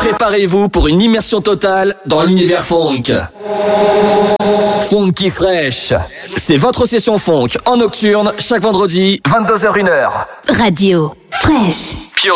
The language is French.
Préparez-vous pour une immersion totale dans l'univers funk. Funky Fresh. C'est votre session funk en nocturne chaque vendredi, 22h-1h. Radio Fresh.